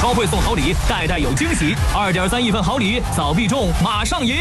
超会送好礼，代代有惊喜。2.3亿份好礼，早必中，马上赢！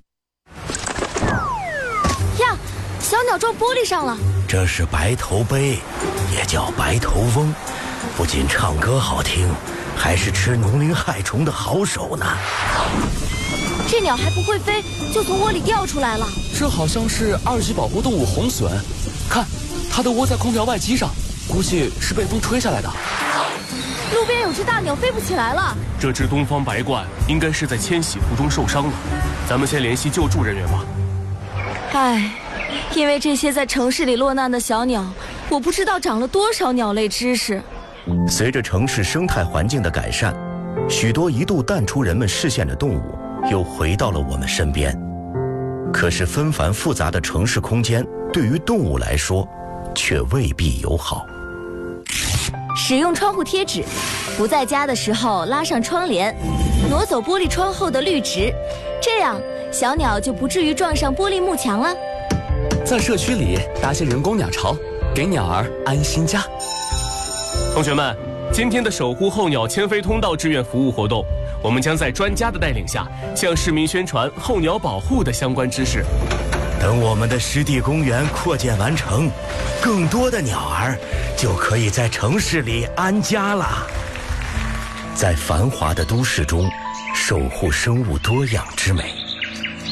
呀，小鸟撞玻璃上了。 这是白头鹎，也叫白头翁，不仅唱歌好听，还是吃农林害虫的好手呢。 这鸟还不会飞，就从窝里掉出来了。 这好像是2级保护动物红隼，看，它都窝在空调外机上，估计是被风吹下来的。 路边有只大鸟飞不起来了。 这只东方白鹳应该是在迁徙途中受伤了，咱们先联系救助人员吧。 唉，因为这些在城市里落难的小鸟，我不知道长了多少鸟类知识。 随着城市生态环境的改善，许多一度淡出人们视线的动物又回到了我们身边。可是纷繁复杂的城市空间对于动物来说却未必友好。 使用窗户贴纸，不在家的时候拉上窗帘，挪走玻璃窗后的绿植，这样小鸟就不至于撞上玻璃幕墙了。 在社区里搭些人工鸟巢，给鸟儿安心家。 同学们，今天的守护候鸟迁飞通道志愿服务活动，我们将在专家的带领下，向市民宣传候鸟保护的相关知识。 等我们的湿地公园扩建完成，更多的鸟儿就可以在城市里安家了。在繁华的都市中，守护生物多样之美。